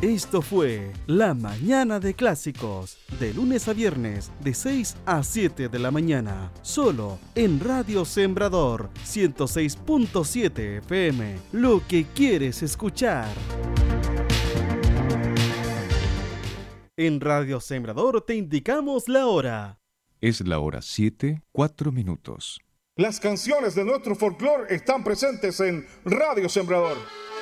Esto fue La Mañana de Clásicos, de lunes a viernes, de 6 a 7 de la mañana, solo en Radio Sembrador 106.7 FM, lo que quieres escuchar. En Radio Sembrador te indicamos la hora. Es la hora 7:04. Las canciones de nuestro folclore están presentes en Radio Sembrador.